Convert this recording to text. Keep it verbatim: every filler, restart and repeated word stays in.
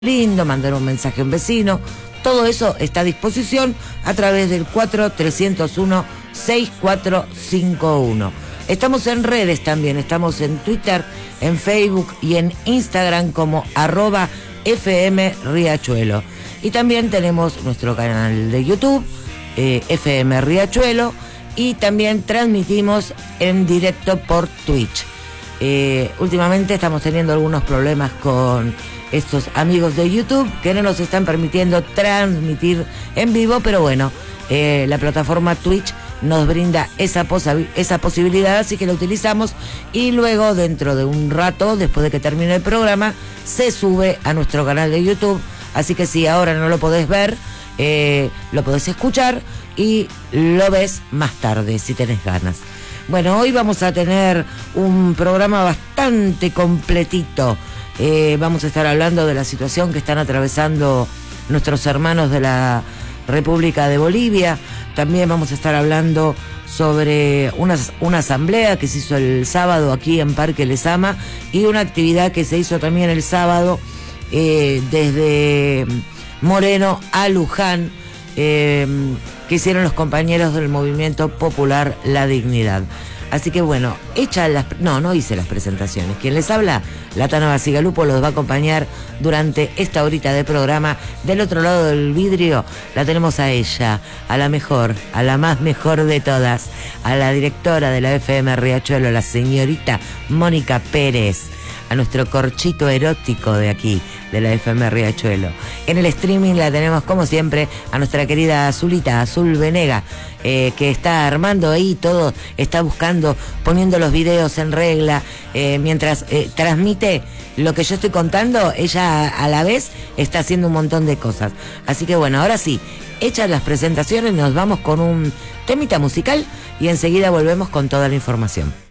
lindo, mandar un mensaje a un vecino, todo eso está a disposición a través del cuatro tres cero uno seis cuatro cinco uno. Estamos en redes también, estamos en Twitter, en Facebook y en Instagram como arroba F M Riachuelo. Y también tenemos nuestro canal de YouTube, eh, F M Riachuelo, y también transmitimos en directo por Twitch. Eh, últimamente estamos teniendo algunos problemas con estos amigos de YouTube que no nos están permitiendo transmitir en vivo, pero bueno, eh, la plataforma Twitch nos brinda esa, posa- esa posibilidad, así que la utilizamos y luego dentro de un rato, después de que termine el programa, se sube a nuestro canal de YouTube, así que si ahora no lo podés ver, eh, lo podés escuchar y lo ves más tarde si tenés ganas. Bueno, hoy vamos a tener un programa bastante completito. Eh, vamos a estar hablando de la situación que están atravesando nuestros hermanos de la República de Bolivia. También vamos a estar hablando sobre una, una asamblea que se hizo el sábado aquí en Parque Lezama y una actividad que se hizo también el sábado eh, desde Moreno a Luján, eh, que hicieron los compañeros del Movimiento Popular La Dignidad. Así que bueno, hecha las... No, no hice las presentaciones. Quien les habla, la Tana Basigalupo, los va a acompañar durante esta horita de programa. Del otro lado del vidrio la tenemos a ella, a la mejor, a la más mejor de todas, a la directora de la F M Riachuelo, la señorita Mónica Pérez, a nuestro corchito erótico de aquí, de la F M Riachuelo. En el streaming la tenemos, como siempre, a nuestra querida Azulita, Azul Venega, eh, que está armando ahí todo, está buscando, poniendo los videos en regla, eh, mientras eh, transmite lo que yo estoy contando, ella a, a la vez está haciendo un montón de cosas. Así que bueno, ahora sí, hechas las presentaciones, nos vamos con un temita musical y enseguida volvemos con toda la información.